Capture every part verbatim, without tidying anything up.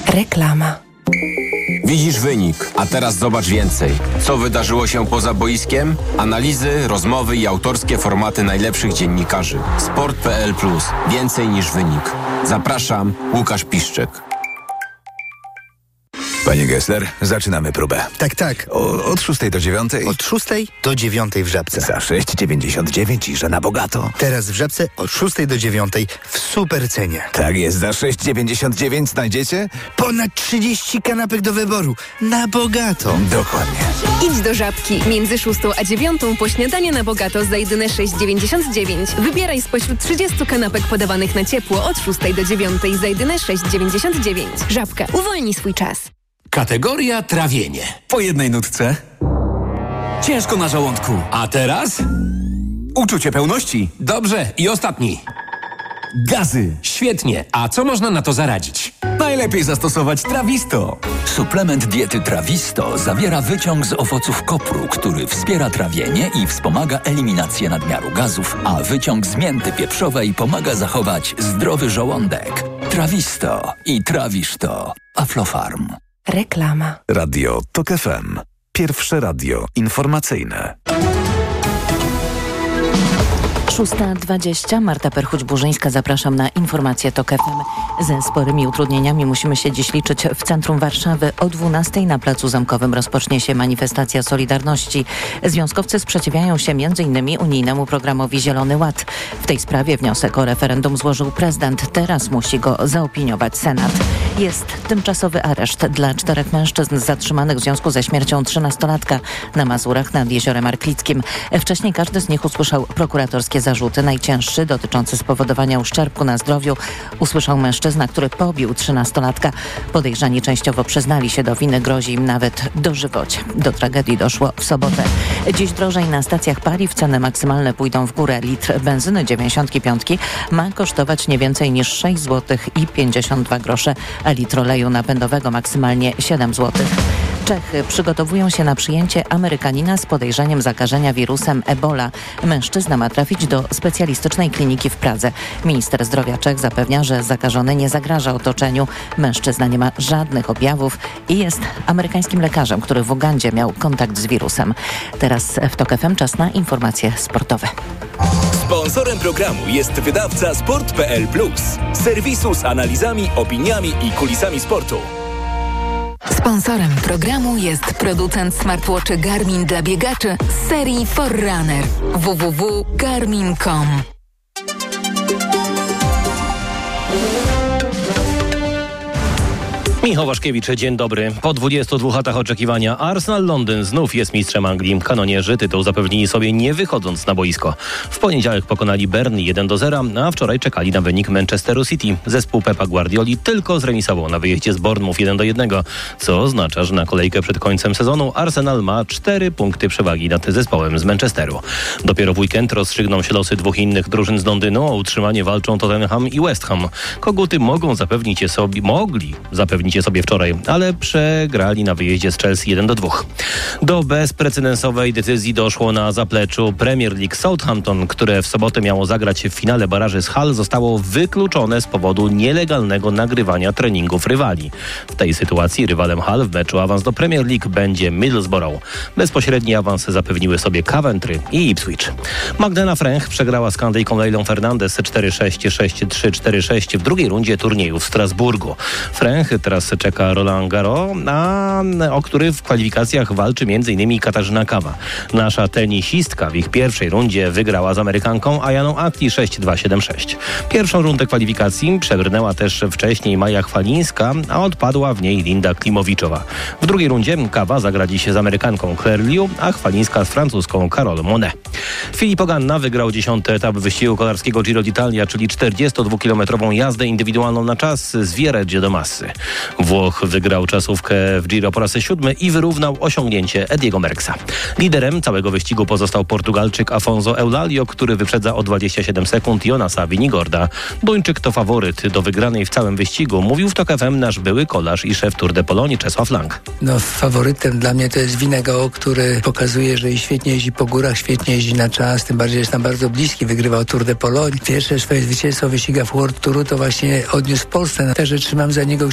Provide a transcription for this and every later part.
Reklama. Widzisz wynik, a teraz zobacz więcej. Co wydarzyło się poza boiskiem? Analizy, rozmowy i autorskie formaty najlepszych dziennikarzy. Sport kropka p l plus. Więcej niż wynik. Zapraszam, Łukasz Piszczek. Panie Gessler, zaczynamy próbę. Tak, tak. O, od szóstej do dziewiątej? Od szóstej do dziewiątej w Żabce. Za sześć dziewięćdziesiąt dziewięć i że na bogato. Teraz w Żabce od szóstej do dziewiątej w super cenie. Tak jest, za sześć dziewięćdziesiąt dziewięć znajdziecie? Ponad trzydzieści kanapek do wyboru. Na bogato. Dokładnie. Idź do Żabki. Między szóstą a dziewiątą po śniadanie na bogato za jedyne sześć dziewięćdziesiąt dziewięć. Wybieraj spośród trzydziestu kanapek podawanych na ciepło od szóstej do dziewiątej za jedyne sześć dziewięćdziesiąt dziewięć. Żabka. Uwolnij swój czas. Kategoria trawienie. Po jednej nutce. Ciężko na żołądku. A teraz? Uczucie pełności. Dobrze. I ostatni. Gazy. Świetnie. A co można na to zaradzić? Najlepiej zastosować Trawisto. Suplement diety Trawisto zawiera wyciąg z owoców kopru, który wspiera trawienie i wspomaga eliminację nadmiaru gazów, a wyciąg z mięty pieprzowej pomaga zachować zdrowy żołądek. Trawisto i trawisz to. Aflofarm. Reklama. Radio Tok F M. Pierwsze radio informacyjne. szósta dwadzieścia. Marta Perchuć-Burzyńska. Zapraszam na informacje Tok F M. Ze sporymi utrudnieniami musimy się dziś liczyć w centrum Warszawy. O dwunastej na Placu Zamkowym rozpocznie się manifestacja Solidarności. Związkowcy sprzeciwiają się między innymi unijnemu programowi Zielony Ład. W tej sprawie wniosek o referendum złożył prezydent. Teraz musi go zaopiniować Senat. Jest tymczasowy areszt dla czterech mężczyzn zatrzymanych w związku ze śmiercią trzynastolatka na Mazurach nad Jeziorem Arklickim. Wcześniej każdy z nich usłyszał prokuratorskie zarzuty. Najcięższy, dotyczący spowodowania uszczerbku na zdrowiu, usłyszał mężczyzna, który pobił trzynastolatka. Podejrzani częściowo przyznali się do winy, grozi im nawet dożywocie. Do tragedii doszło w sobotę. Dziś drożej na stacjach paliw, ceny maksymalne pójdą w górę. Litr benzyny dziewięćdziesiąt pięć ma kosztować nie więcej niż sześć złotych i pięćdziesiąt dwa grosze, a litr oleju napędowego maksymalnie siedem złotych. Czechy przygotowują się na przyjęcie Amerykanina z podejrzeniem zakażenia wirusem Ebola. Mężczyzna ma trafić do specjalistycznej kliniki w Pradze. Minister zdrowia Czech zapewnia, że zakażony nie zagraża otoczeniu. Mężczyzna nie ma żadnych objawów i jest amerykańskim lekarzem, który w Ugandzie miał kontakt z wirusem. Teraz w Tok F M czas na informacje sportowe. Sponsorem programu jest wydawca sport kropka p l plus, serwisu z analizami, opiniami i kulisami sportu. Sponsorem programu jest producent smartwatchy Garmin dla biegaczy z serii Forerunner. w w w kropka garmin kropka com. Michał Waszkiewicz, dzień dobry. Po dwudziestu dwóch latach oczekiwania Arsenal Londyn znów jest mistrzem Anglii. Kanonierzy tytuł zapewnili sobie nie wychodząc na boisko. W poniedziałek pokonali Burnley jeden do zera, a wczoraj czekali na wynik Manchesteru City. Zespół Pepa Guardioli tylko zremisował na wyjeździe z Bournemouth jeden do jednego, co oznacza, że na kolejkę przed końcem sezonu Arsenal ma cztery punkty przewagi nad zespołem z Manchesteru. Dopiero w weekend rozstrzygną się losy dwóch innych drużyn z Londynu. O utrzymanie walczą Tottenham i West Ham. Koguty mogą zapewnić je sobie, mogli zapewnić je sobie wczoraj, ale przegrali na wyjeździe z Chelsea jeden do dwóch. Do bezprecedensowej decyzji doszło na zapleczu Premier League. Southampton, które w sobotę miało zagrać w finale baraży z Hull, zostało wykluczone z powodu nielegalnego nagrywania treningów rywali. W tej sytuacji rywalem Hull w meczu awans do Premier League będzie Middlesbrough. Bezpośredni awans zapewniły sobie Coventry i Ipswich. Magdalena Fręch przegrała z Kandyjką Leilą Fernandez cztery sześć, sześć trzy, cztery sześć w drugiej rundzie turnieju w Strasburgu. Fręch teraz czeka Roland Garros, a o który w kwalifikacjach walczy m.in. Katarzyna Kawa. Nasza tenisistka w ich pierwszej rundzie wygrała z Amerykanką Ayaną Akli sześć dwa, siedem sześć. Pierwszą rundę kwalifikacji przebrnęła też wcześniej Maja Chwalińska, a odpadła w niej Linda Klimowiczowa. W drugiej rundzie Kawa zagra dziś z Amerykanką Claire Liu, a Chwalińska z francuską Carole Monet. Filippo Ganna wygrał dziesiąty etap wyścigu kolarskiego Giro d'Italia, czyli czterdziestodwukilometrową jazdę indywidualną na czas z Viareggio do Massy. Włoch wygrał czasówkę w Giro po raz siódmy i wyrównał osiągnięcie Ediego Merckxa. Liderem całego wyścigu pozostał Portugalczyk Afonso Eulalio, który wyprzedza o dwadzieścia siedem sekund Jonasa Vinigorda. Duńczyk to faworyt do wygranej w całym wyścigu, mówił w Tok F M nasz były kolarz i szef Tour de Pologne Czesław Lang. No faworytem dla mnie to jest Vinego, który pokazuje, że świetnie jeździ po górach, świetnie jeździ na czas, tym bardziej jest tam bardzo bliski, wygrywał Tour de Pologne. Pierwsze swoje zwycięstwo w wyścigach World Touru to właśnie odniósł w Polsce. Także trzymam za niego kciuki.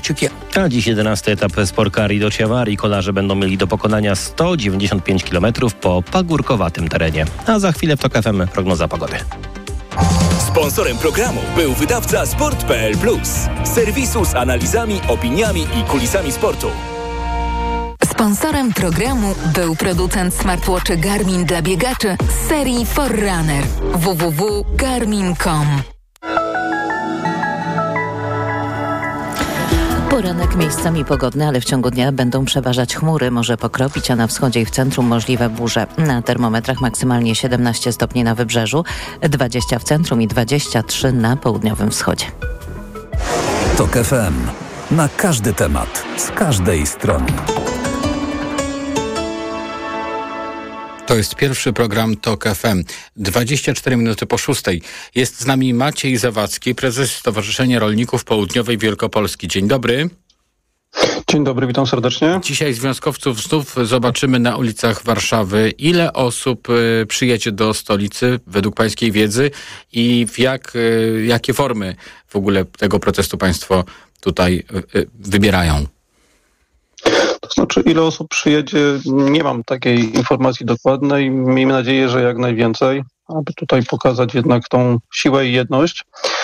A dziś jedenasty etap Sportkari do Ciawarii. Kolarze będą mieli do pokonania sto dziewięćdziesiąt pięć kilometrów po pagórkowatym terenie. A za chwilę w TOK F M prognoza pogody. Sponsorem programu był wydawca sport kropka p l plus. Serwisu z analizami, opiniami i kulisami sportu. Sponsorem programu był producent smartwatchy Garmin dla biegaczy z serii Forerunner. w w w kropka garmin kropka com. Poranek miejscami pogodny, ale w ciągu dnia będą przeważać chmury. Może pokropić, a na wschodzie i w centrum możliwe burze. Na termometrach maksymalnie siedemnaście stopni na wybrzeżu, dwadzieścia w centrum i dwadzieścia trzy na południowym wschodzie. TOK F M. Na każdy temat, z każdej strony. To jest pierwszy program TOK F M. dwadzieścia cztery minuty po szóstej. Jest z nami Maciej Zawadzki, prezes Stowarzyszenia Rolników Południowej Wielkopolski. Dzień dobry. Dzień dobry, witam serdecznie. Dzisiaj związkowców znów zobaczymy na ulicach Warszawy. Ile osób y, przyjedzie do stolicy, według pańskiej wiedzy, i w jak, y, jakie formy w ogóle tego protestu państwo tutaj y, y, wybierają? To znaczy, ile osób przyjedzie, nie mam takiej informacji dokładnej. Miejmy nadzieję, że jak najwięcej, aby tutaj pokazać jednak tą siłę i jedność.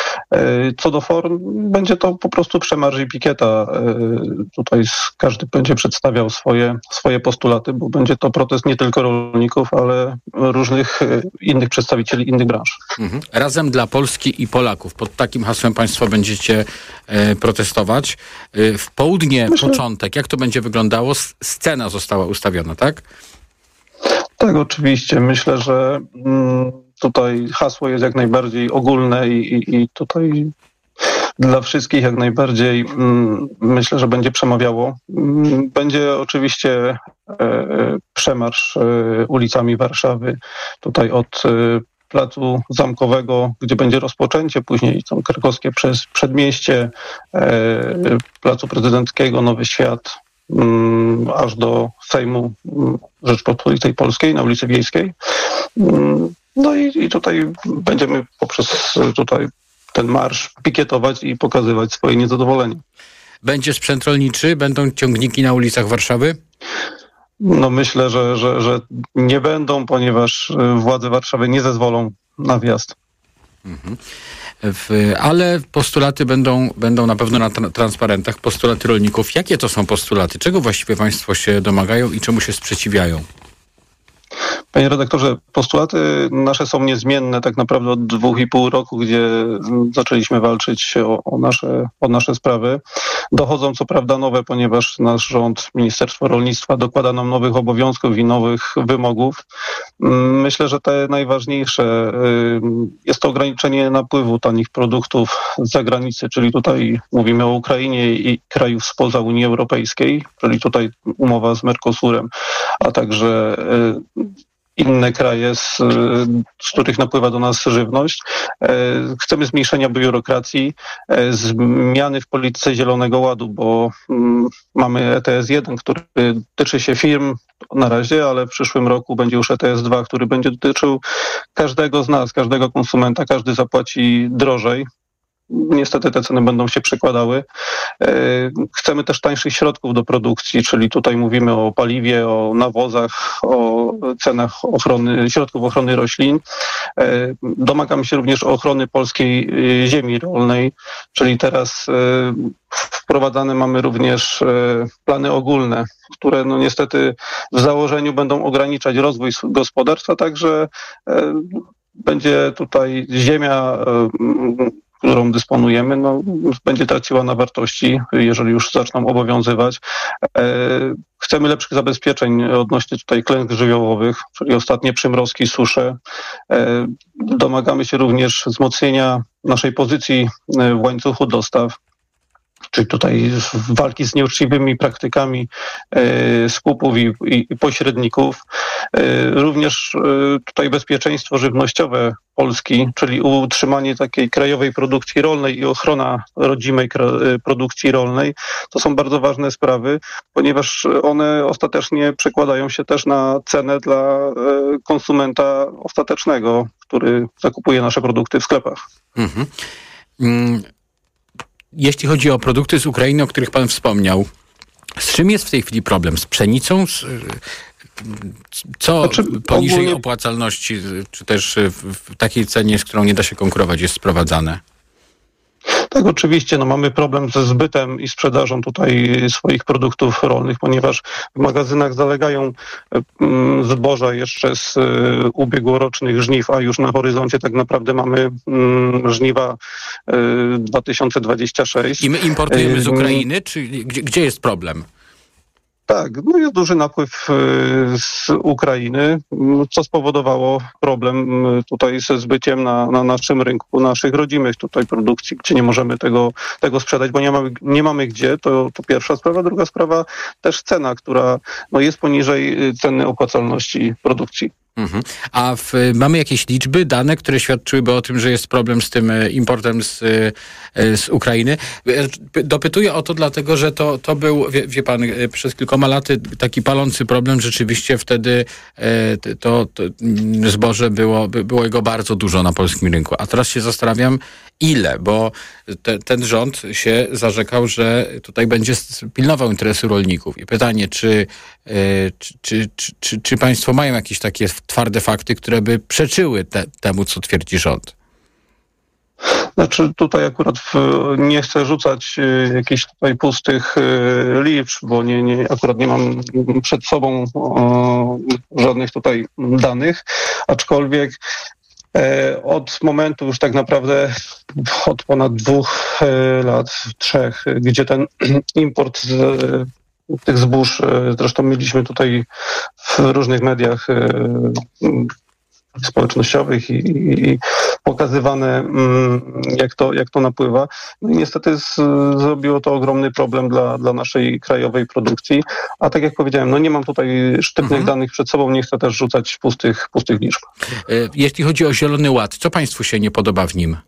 Co do form, będzie to po prostu przemarsz i pikieta. Tutaj każdy będzie przedstawiał swoje, swoje postulaty, bo będzie to protest nie tylko rolników, ale różnych innych przedstawicieli innych branż. Mhm. Razem dla Polski i Polaków. Pod takim hasłem państwo będziecie e, protestować. E, w południe Myślę... początek. Jak to będzie wyglądało? Scena została ustawiona, tak? Tak, oczywiście. Myślę, że mm, tutaj hasło jest jak najbardziej ogólne i, i, i tutaj dla wszystkich jak najbardziej mm, myślę, że będzie przemawiało. Mm, będzie oczywiście e, przemarsz e, ulicami Warszawy, tutaj od e, Placu Zamkowego, gdzie będzie rozpoczęcie, później są krakowskie przez Przedmieście, e, Placu Prezydenckiego, Nowy Świat, mm, aż do Sejmu Rzeczpospolitej Polskiej na ulicy Wiejskiej. Mm, No i, i tutaj będziemy poprzez tutaj ten marsz pikietować i pokazywać swoje niezadowolenie. Będzie sprzęt rolniczy? Będą ciągniki na ulicach Warszawy? No myślę, że, że, że nie będą, ponieważ władze Warszawy nie zezwolą na wjazd. Mhm. W, ale postulaty będą, będą na pewno na tra- transparentach, postulaty rolników. Jakie to są postulaty? Czego właściwie państwo się domagają i czemu się sprzeciwiają? Panie redaktorze, postulaty nasze są niezmienne tak naprawdę od dwóch i pół roku, gdzie zaczęliśmy walczyć o, o, nasze, o nasze sprawy. Dochodzą co prawda nowe, ponieważ nasz rząd, Ministerstwo Rolnictwa dokłada nam nowych obowiązków i nowych wymogów. Myślę, że te najważniejsze jest to ograniczenie napływu tanich produktów z zagranicy, czyli tutaj mówimy o Ukrainie i krajów spoza Unii Europejskiej, czyli tutaj umowa z Mercosurem, a także inne kraje, z, z których napływa do nas żywność. Chcemy zmniejszenia biurokracji, zmiany w polityce Zielonego Ładu, bo mamy E T S jeden, który tyczy się firm na razie, ale w przyszłym roku będzie już E T S dwa, który będzie dotyczył każdego z nas, każdego konsumenta, każdy zapłaci drożej. Niestety te ceny będą się przekładały. Chcemy też tańszych środków do produkcji, czyli tutaj mówimy o paliwie, o nawozach, o cenach ochrony, środków ochrony roślin. Domagamy się również ochrony polskiej ziemi rolnej, czyli teraz wprowadzane mamy również plany ogólne, które no niestety w założeniu będą ograniczać rozwój gospodarstwa, także będzie tutaj ziemia, którą dysponujemy, no, będzie traciła na wartości, jeżeli już zaczną obowiązywać. Chcemy lepszych zabezpieczeń odnośnie tutaj klęsk żywiołowych, czyli ostatnie przymrozki, susze. Domagamy się również wzmocnienia naszej pozycji w łańcuchu dostaw, czyli tutaj walki z nieuczciwymi praktykami e, skupów i, i, i pośredników. E, również e, tutaj bezpieczeństwo żywnościowe Polski, czyli utrzymanie takiej krajowej produkcji rolnej i ochrona rodzimej kra- produkcji rolnej. To są bardzo ważne sprawy, ponieważ one ostatecznie przekładają się też na cenę dla e, konsumenta ostatecznego, który zakupuje nasze produkty w sklepach. Mhm. Mm. jeśli chodzi o produkty z Ukrainy, o których pan wspomniał, z czym jest w tej chwili problem? Z pszenicą? Z, co znaczy, poniżej ogólnie... opłacalności, czy też w, w takiej cenie, z którą nie da się konkurować, jest sprowadzane? Tak, oczywiście. No, mamy problem ze zbytem i sprzedażą tutaj swoich produktów rolnych, ponieważ w magazynach zalegają mm, zboża jeszcze z y, ubiegłorocznych żniw, a już na horyzoncie tak naprawdę mamy mm, żniwa y, dwa tysiące dwudziesty szósty. I my importujemy z Ukrainy, czy gdzie, gdzie jest problem? Tak, no jest duży napływ z Ukrainy, co spowodowało problem tutaj ze zbyciem na, na naszym rynku, naszych rodzimych tutaj produkcji, gdzie nie możemy tego, tego sprzedać, bo nie mamy, nie mamy gdzie, to, to pierwsza sprawa. Druga sprawa też cena, która no, jest poniżej ceny opłacalności produkcji. Mhm. A w, mamy jakieś liczby, dane, które świadczyłyby o tym, że jest problem z tym importem z, z Ukrainy? Dopytuję o to dlatego, że to, to był, wie, wie pan, przez kilkoma laty taki palący problem. Rzeczywiście wtedy to, to zboże było, było jego bardzo dużo na polskim rynku. A teraz się zastanawiam, ile, bo te, ten rząd się zarzekał, że tutaj będzie pilnował interesu rolników. I pytanie, czy, czy, czy, czy, czy, czy państwo mają jakieś takie twarde fakty, które by przeczyły te, temu, co twierdzi rząd? Znaczy tutaj akurat w, nie chcę rzucać y, jakichś tutaj pustych y, liczb, bo nie, nie, akurat nie mam przed sobą o, żadnych tutaj danych, aczkolwiek e, od momentu już tak naprawdę od ponad dwóch e, lat, trzech, gdzie ten import z e, tych zbóż, e, zresztą mieliśmy tutaj w różnych mediach e, społecznościowych i, i, i pokazywane, jak to, jak to napływa. No i niestety z, zrobiło to ogromny problem dla, dla naszej krajowej produkcji. A tak jak powiedziałem, no nie mam tutaj sztywnych mhm. danych przed sobą, nie chcę też rzucać pustych, pustych liczb. Jeśli chodzi o Zielony Ład, co państwu się nie podoba w nim?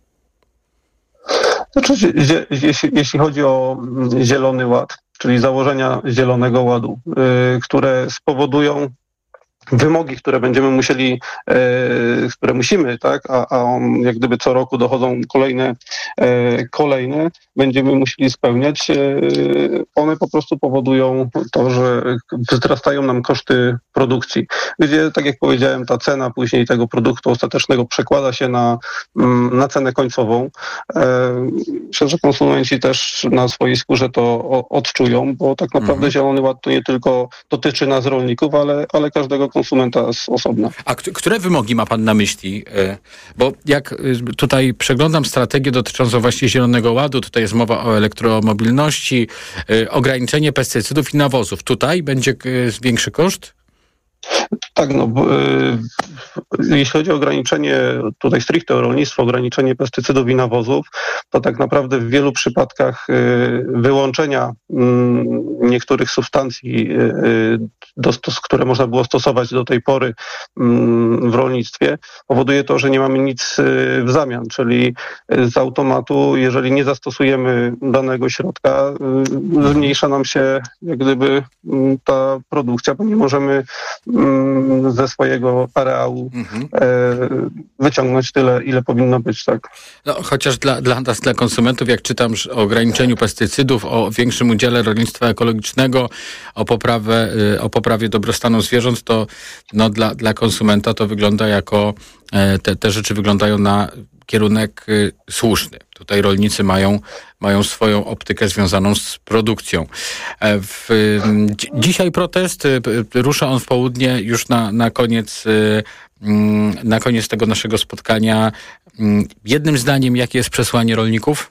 Znaczy, jeśli, jeśli chodzi o Zielony Ład, czyli założenia Zielonego Ładu, yy, które spowodują wymogi, które będziemy musieli, e, które musimy, tak, a, a on, jak gdyby co roku dochodzą kolejne, e, kolejne, będziemy musieli spełniać, e, one po prostu powodują to, że wzrastają nam koszty produkcji, gdzie, tak jak powiedziałem, ta cena później tego produktu ostatecznego przekłada się na, na cenę końcową. E, myślę, że konsumenci też na swojej skórze to o, odczują, bo tak naprawdę mhm. Zielony Ład to nie tylko dotyczy nas rolników, ale, ale każdego konsumenta z osobna. A k- które wymogi ma pan na myśli? Bo jak tutaj przeglądam strategię dotyczącą właśnie Zielonego Ładu, tutaj jest mowa o elektromobilności, ograniczenie pestycydów i nawozów. Tutaj będzie większy koszt? Tak, no bo, y, jeśli chodzi o ograniczenie, tutaj stricte o rolnictwo, ograniczenie pestycydów i nawozów, to tak naprawdę w wielu przypadkach y, wyłączenia y, niektórych substancji, y, do, stos, które można było stosować do tej pory y, w rolnictwie, powoduje to, że nie mamy nic y, w zamian, czyli z automatu, jeżeli nie zastosujemy danego środka, y, zmniejsza nam się jak gdyby y, ta produkcja, bo nie możemy ze swojego areału mhm. e, wyciągnąć tyle, ile powinno być, tak. No, chociaż dla, dla nas, dla konsumentów, jak czytam o ograniczeniu pestycydów, o większym udziale rolnictwa ekologicznego, o, poprawę, o poprawie dobrostanu zwierząt, to no, dla, dla konsumenta to wygląda jako, te, te rzeczy wyglądają na kierunek y, słuszny. Tutaj rolnicy mają, mają swoją optykę związaną z produkcją. E, w, y, dzi- dzisiaj protest, y, y, rusza on w południe już na, na koniec y, y, na koniec tego naszego spotkania. Y, jednym zdaniem, jakie jest przesłanie rolników?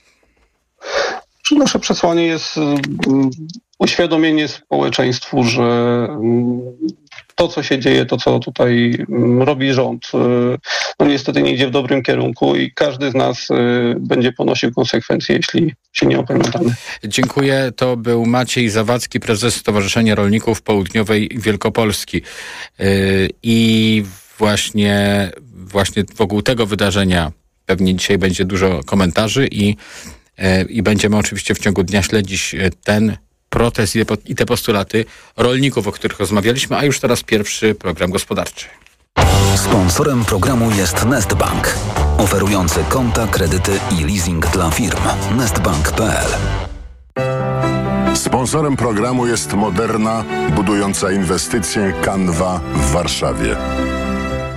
Nasze przesłanie jest y, uświadomienie społeczeństwu, że y, to, co się dzieje, to, co tutaj robi rząd, no niestety nie idzie w dobrym kierunku i każdy z nas będzie ponosił konsekwencje, jeśli się nie opamiętamy. Dziękuję. To był Maciej Zawadzki, prezes Stowarzyszenia Rolników Południowej Wielkopolski. I właśnie, właśnie wokół tego wydarzenia pewnie dzisiaj będzie dużo komentarzy i, i będziemy oczywiście w ciągu dnia śledzić ten protest i te postulaty rolników, o których rozmawialiśmy, a już teraz pierwszy program gospodarczy. Sponsorem programu jest Nestbank, oferujący konta, kredyty i leasing dla firm. nestbank kropka p l. Sponsorem programu jest Moderna, budująca inwestycję Canva w Warszawie.